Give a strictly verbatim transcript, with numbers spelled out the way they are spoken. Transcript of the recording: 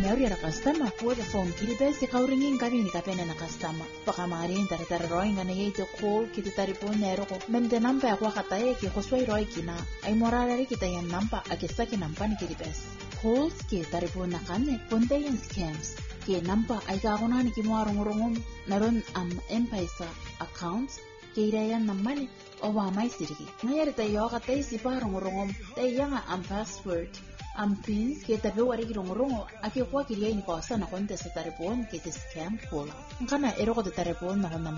meori ra customer for the phone kiri besi kauringin kabini kapena na customer paka marin tare tare roinga na yete call kiti tari ponero ko memde namba ya kwa kata yake koswai roi kina ai morara ri kita yan namba akisaki namba ni kiri besi calls ke tari pona kane ponte yan scams ke namba ai ka gona ni ki mo arongorongom naron am M-Pesa account ke ira yan namba ni o wa mai sirigi ngayar ta yo kata isi parongorongom ta yanga am password am pins ke tabe wari kirongorongo ake kwa kiria ni kwa sana konte sa taripon ke te scam kola nkana ero ko te taripon na kona